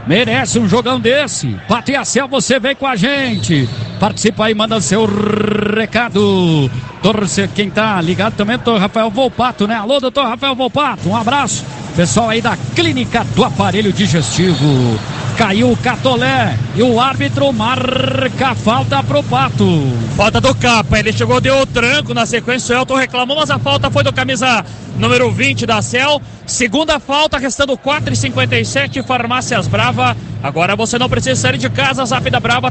merece um jogão desse. Pato e Acel, você vem com a gente. Participa aí, manda seu recado. Quem tá ligado também é o doutor Rafael Volpato, né? Alô, doutor Rafael Volpato, um abraço. Pessoal aí da Clínica do Aparelho Digestivo. Caiu o Catolé e o árbitro marca a falta pro Pato. Falta do Capa, ele chegou, deu o tranco na sequência, o Elton reclamou, mas a falta foi do camisa número 20 da Cel. Segunda falta, restando 4h57, Farmácias Brava. Agora você não precisa sair de casa, Zap da Brava,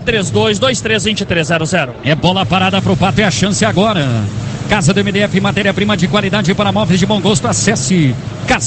3223-2300. É bola parada pro Pato, é a chance agora. Casa do MDF, matéria-prima de qualidade para móveis de bom gosto. Acesse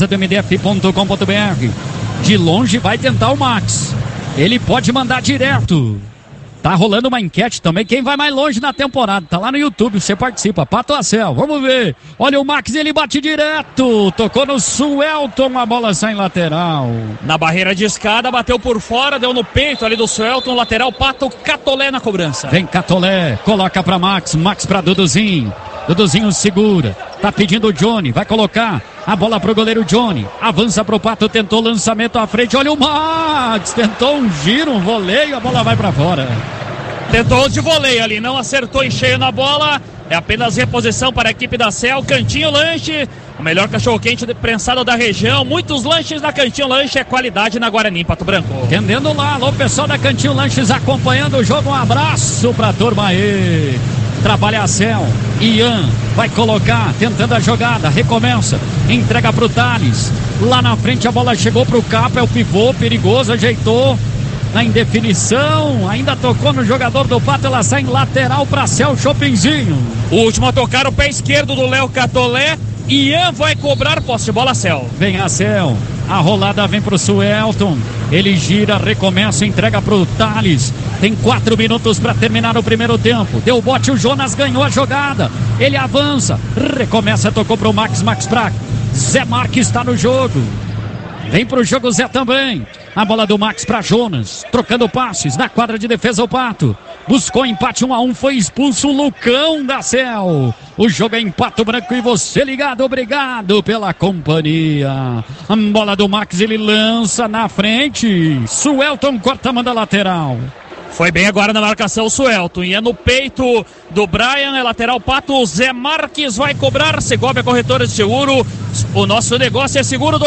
casadomdf.com.br. De longe vai tentar o Max. Ele pode mandar direto. Tá rolando uma enquete também. Quem vai mais longe na temporada? Tá lá no YouTube, você participa. Pato Acel, vamos ver. Olha o Max, ele bate direto. Tocou no Suelton, a bola sai em lateral. Na barreira de escada, bateu por fora, deu no peito ali do Suelton. Lateral, Pato, Catolé na cobrança. Vem Catolé, coloca pra Max. Max pra Duduzinho. Duduzinho segura. Tá pedindo o Johnny, vai colocar a bola pro goleiro Johnny. Avança pro Pato, tentou lançamento à frente. Olha o Max, tentou um giro, um voleio, a bola vai pra fora. Tentou de voleio ali, não acertou em cheio na bola. É apenas reposição para a equipe da Cel. Cantinho Lanche, o melhor cachorro-quente prensado da região. Muitos lanches da Cantinho Lanche, é qualidade na Guarani, Pato Branco. Entendendo lá, alô pessoal da Cantinho Lanches acompanhando o jogo. Um abraço pra turma aí. Trabalha a Cel, Ian vai colocar, tentando a jogada, recomeça, entrega pro Thales, lá na frente a bola chegou pro Capa, é o pivô, perigoso, ajeitou, na indefinição, ainda tocou no jogador do Pato, ela sai em lateral pra Cel, Chopinzinho. O último a tocar, o pé esquerdo do Léo Catolé, Ian vai cobrar, posse de bola, Cel. Vem a Cel, a rolada vem pro Suelton, ele gira, recomeça, entrega pro Thales. Tem 4 minutos para terminar o primeiro tempo. Deu bote, o Jonas ganhou a jogada. Ele avança, recomeça, tocou pro Max Braga. Zé Marques está no jogo. Vem pro jogo Zé também. A bola do Max para Jonas, trocando passes na quadra de defesa o Pato. Buscou empate 1-1, foi expulso o Lucão da Cel. O jogo é em Pato Branco e você ligado, obrigado pela companhia. A bola do Max, ele lança na frente. Suelton corta, manda lateral. Foi bem agora na marcação o Suelton. E é no peito do Brian, é lateral Pato. Zé Marques vai cobrar. Segovia Corretora de Seguro. O nosso negócio é seguro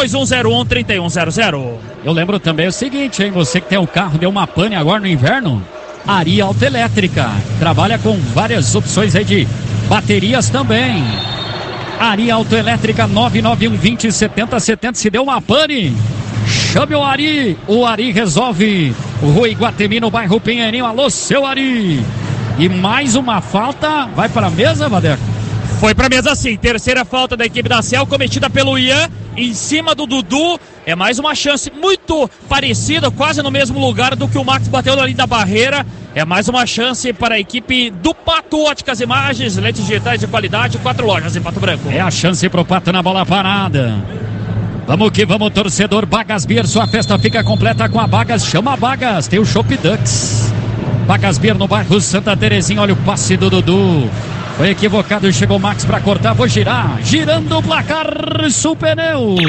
2101-3100. Eu lembro também o seguinte, hein? Você que tem um carro, deu uma pane agora no inverno. Ari Autoelétrica. Trabalha com várias opções aí de baterias também. Ari Autoelétrica 99120-7070. Se deu uma pane, chame o Ari resolve. Rua Iguatemi, no bairro Pinheirinho. Alô, seu Ari. E mais uma falta, vai para a mesa, Vadeco? Foi para a mesa sim, terceira falta da equipe da Cel, cometida pelo Ian, em cima do Dudu. É mais uma chance muito parecida, quase no mesmo lugar do que o Max bateu ali da barreira. É mais uma chance para a equipe do Pato. Óticas Imagens, lentes digitais de qualidade, 4 lojas em Pato Branco. É a chance pro Pato na bola parada. Vamos que vamos, torcedor. Bagas Beer, sua festa fica completa com a Bagas. Chama a Bagas, tem o Shop Dux. Bagas Beer no bairro Santa Terezinha. Olha o passe do Dudu. Foi equivocado, chegou o Max pra cortar. Vou girar, girando o placar. Sul Pneus.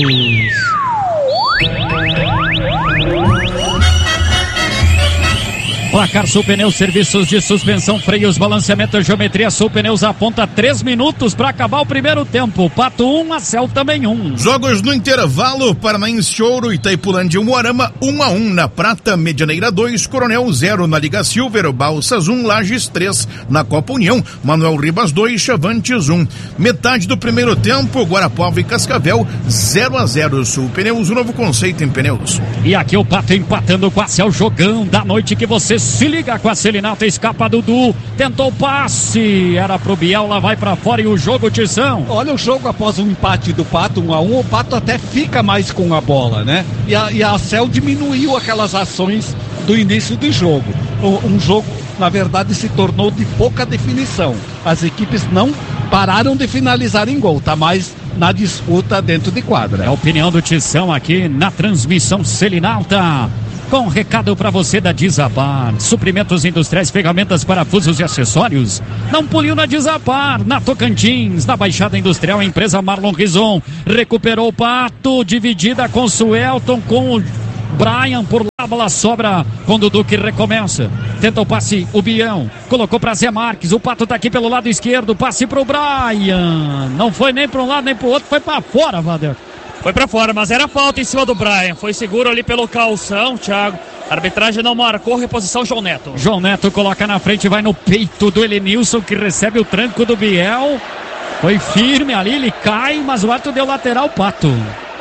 Placar Sul Pneus, serviços de suspensão, freios, balanceamento, geometria. Sul Pneus aponta 3 minutos para acabar o primeiro tempo. Pato 1, Acel também 1. Jogos no intervalo, Paranaense Ouro, Itaipulândia e Umuarama 1-1 na Prata, Medianeira 2, Coronel 0 na Liga Silver, Balsas 1, Lages 3 na Copa União, Manuel Ribas 2, Chavantes 1. Metade do primeiro tempo, Guarapuava e Cascavel 0-0. Sul Pneus, um novo conceito em pneus. E aqui o Pato empatando com a Acel, jogão da noite que você se liga com a Celinato, escapa Dudu, tentou o passe, era pro Biel, lá vai pra fora e o jogo, Tição. Olha o jogo após um empate do Pato 1-1, o Pato até fica mais com a bola, né? E a Acel diminuiu aquelas ações do início do jogo. Um jogo, na verdade, se tornou de pouca definição. As equipes não pararam de finalizar em gol, tá mais na disputa dentro de quadra. É a opinião do Tição aqui na transmissão Selinalta. Com um recado para você da Dizapar, suprimentos industriais, ferramentas, parafusos e acessórios. Não puliu na Dizapar, na Tocantins, na Baixada Industrial, a empresa Marlon Rison recuperou o Pato, dividida com Suelton, com o Brian por lá, a bola sobra com o Dudu que recomeça. Tenta o passe, o Bião. Colocou para Zé Marques. O Pato tá aqui pelo lado esquerdo. Passe pro Brian. Não foi nem para um lado nem pro outro. Foi para fora, Vander. Foi para fora, mas era falta em cima do Brian. Foi seguro ali pelo calção, Thiago. A arbitragem não marcou, reposição João Neto. João Neto coloca na frente, vai no peito do Elenilson, que recebe o tranco do Biel. Foi firme ali, ele cai, mas o árbitro deu lateral, Pato.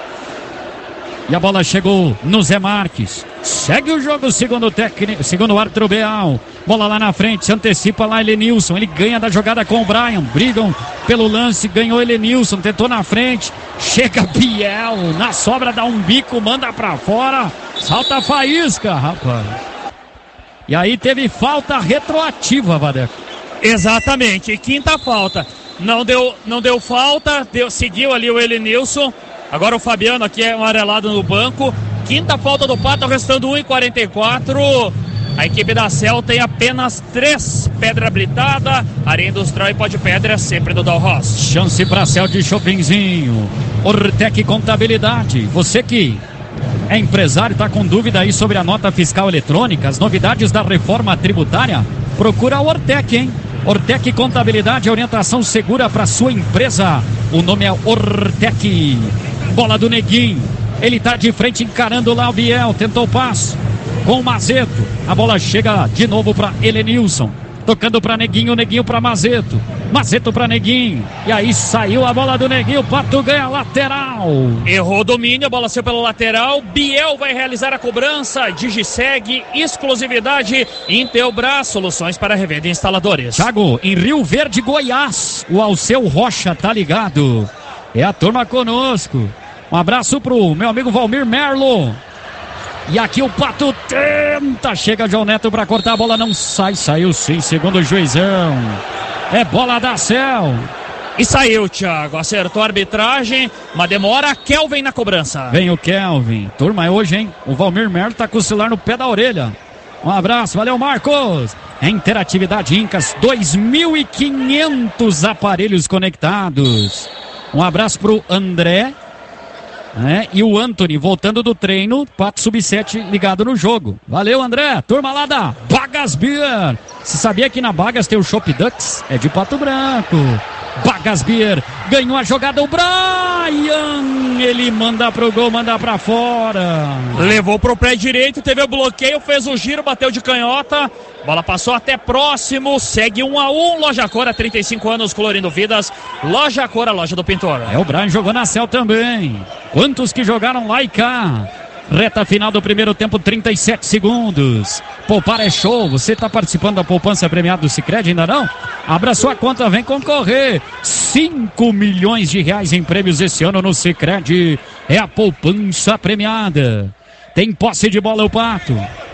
E a bola chegou no Zé Marques. Segue o jogo, segundo o árbitro Biel. Bola lá na frente, se antecipa lá Elenilson. Ele ganha da jogada com o Brian. Brigam pelo lance, ganhou Elenilson. Tentou na frente. Chega Biel. Na sobra dá um bico, manda pra fora. Salta a faísca, rapaz. E aí teve falta retroativa, Vadeco. Exatamente, quinta falta. Não deu falta, seguiu ali o Elenilson. Agora o Fabiano aqui é amarelado no banco. Quinta falta do Pato, restando 1:44. A equipe da Cel tem apenas 3. Pedra habilitada, Areia Industrial e Pó de Pedra, sempre do Dalros. Chance pra Cel de Chopinzinho. Ortec Contabilidade. Você que é empresário, está com dúvida aí sobre a nota fiscal eletrônica, as novidades da reforma tributária? Procura a Ortec, hein? Ortec Contabilidade, orientação segura para sua empresa. O nome é Ortec. Bola do Neguinho. Ele tá de frente encarando lá o Biel. Tentou o passe com o Mazeto. A bola chega de novo para Elenilson. Tocando para Neguinho, Neguinho para Mazeto. Mazeto para Neguinho. E aí saiu a bola do Neguinho. O Pato ganha lateral. Errou o domínio, a bola saiu pela lateral. Biel vai realizar a cobrança. Digiseg, exclusividade Intelbras, soluções para revenda e instaladores. Thiago, em Rio Verde, Goiás, o Alceu Rocha tá ligado. É a turma conosco. Um abraço pro meu amigo Valmir Merlo. E aqui o Pato tenta. Chega João Neto para cortar a bola. Não sai. Saiu sim, segundo o juizão. É bola da Cel. E saiu, Thiago. Acertou a arbitragem. Uma demora. Kelvin na cobrança. Vem o Kelvin. Turma, é hoje, hein? O Valmir Merlo tá com o celular no pé da orelha. Um abraço. Valeu, Marcos. É Interatividade Incas. 2.500 aparelhos conectados. Um abraço pro André. E o Anthony voltando do treino, Pato Sub-7 ligado no jogo. Valeu, André, turma lá da Bagas Beer. Você sabia que na Bagas tem o Shop Ducks? É de Pato Branco. Bagas Beer ganhou a jogada, o Brian, ele manda pro gol, manda pra fora. Levou pro pé direito, teve o bloqueio, fez o giro, bateu de canhota. Bola passou até próximo, segue 1-1. Loja Cor, há 35 anos, colorindo vidas. Loja Cor, a loja do pintor. O Brian jogou na Cel também. Quantos que jogaram lá e cá? Reta final do primeiro tempo, 37 segundos. Poupar é show. Você está participando da poupança premiada do Sicredi, ainda não? Abra sua conta, vem concorrer. 5 milhões de reais em prêmios esse ano no Sicredi. É a poupança premiada. Tem posse de bola o Pato.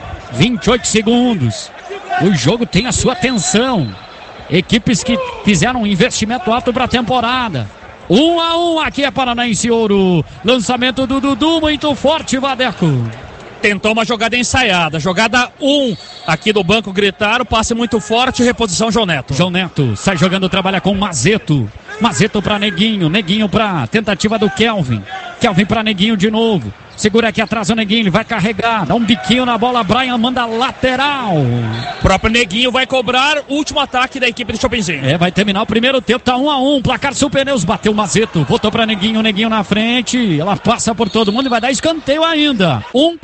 28 segundos. O jogo tem a sua atenção. Equipes que fizeram um investimento alto para a temporada. 1-1, aqui é Paranaense Ouro. Lançamento do Dudu, muito forte, Vadeco. Tentou uma jogada ensaiada. Jogada 1 aqui do banco, gritaram. Passe muito forte, reposição João Neto. João Neto sai jogando, trabalha com Mazeto. Mazeto para Neguinho. Neguinho para tentativa do Kelvin. Kelvin para Neguinho de novo. Segura aqui atrás o Neguinho, ele vai carregar, dá um biquinho na bola, Brian manda lateral. O próprio Neguinho vai cobrar, último ataque da equipe de Chopinzinho. Vai terminar o primeiro tempo, tá 1-1, placar Super Neus, bateu o Mazeto, voltou pra Neguinho, Neguinho na frente, ela passa por todo mundo e vai dar escanteio ainda.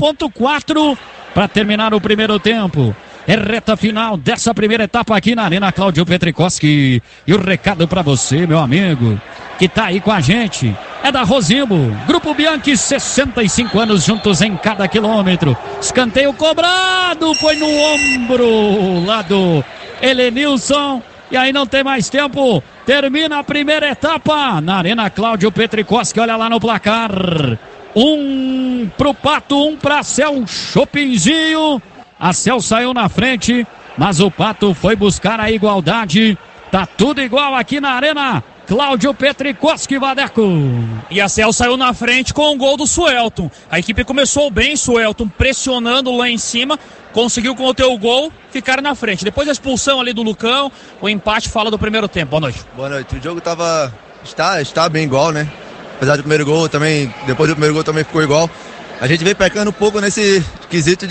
1.4 para terminar o primeiro tempo. É reta final dessa primeira etapa aqui na Arena Cláudio Petrikowski. E o recado pra você, meu amigo, que tá aí com a gente, é da Rosimbo, Grupo Bianchi, 65 anos juntos em cada quilômetro. Escanteio cobrado, foi no ombro lá do Elenilson. E aí não tem mais tempo, termina a primeira etapa na Arena Cláudio Petrikowski. Olha lá no placar, 1 pro Pato, 1 pra Cel Chopinzinho. A Cel saiu na frente, mas o Pato foi buscar a igualdade. Tá tudo igual aqui na Arena Cláudio Petrikowski, Vadeco. E a Cel saiu na frente com o gol do Suelton. A equipe começou bem, Suelton pressionando lá em cima, conseguiu com o teu gol ficar na frente. Depois da expulsão ali do Lucão, o empate fala do primeiro tempo. Boa noite. Boa noite. O jogo está bem igual, né? Apesar do primeiro gol também, depois do primeiro gol também ficou igual. A gente vem pecando um pouco nesse quesito